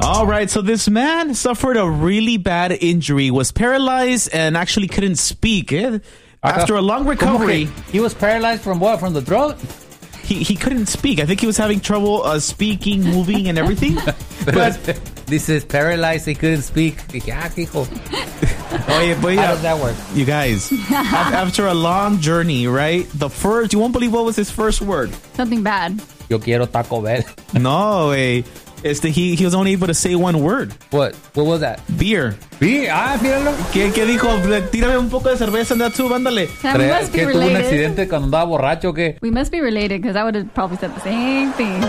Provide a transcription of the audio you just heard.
All right, so this man suffered a really bad injury, was paralyzed, and actually couldn't speak. After a long recovery... He was paralyzed from what? From the throat? He couldn't speak. I think he was having trouble speaking, moving, and everything. But this is paralyzed. He couldn't speak. Hijo. How does that work? You guys, after a long journey, right? You won't believe what was his first word. Something bad. Yo quiero Taco Bell. No, he was only able to say one word. What was that? Beer. Beer. Míralo. ¿Qué dijo? Tírame un poco de cerveza, Natsu, ándale. We must be ¿Tuvo un related. accidente cuando andaba borracho o qué? We must be related because I would have probably said the same thing.